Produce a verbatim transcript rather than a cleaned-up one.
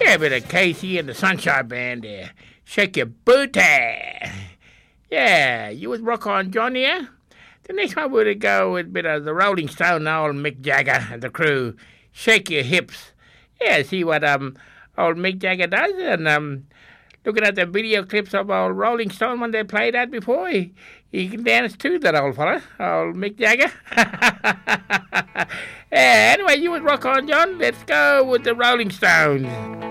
Yeah, a bit of Casey and the Sunshine Band there. Shake your booty. Yeah, you with Rock On John here? The next one we're going to go with a bit of the Rolling Stone, old Mick Jagger and the crew. Shake your hips. Yeah, see what um old Mick Jagger does. And um, looking at the video clips of old Rolling Stone when they played that before, he, he can dance too, that old fella, old Mick Jagger. Yeah, anyway, you with Rock On John? Let's go with the Rolling Stones.